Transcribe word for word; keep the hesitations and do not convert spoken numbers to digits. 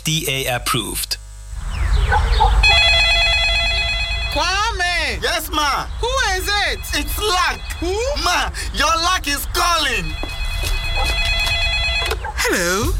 D A approved. Kwame! Yes, ma. Who is it? It's Luck. Who? Ma, your Luck is calling. Hello?